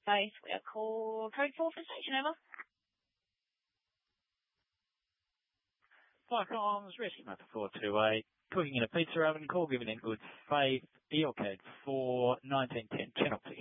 Base, we are call code 4 for station, over. Flight comms, rescue matter 428, cooking in a pizza oven, call given in good faith, EL code 4, 1910, channel 2.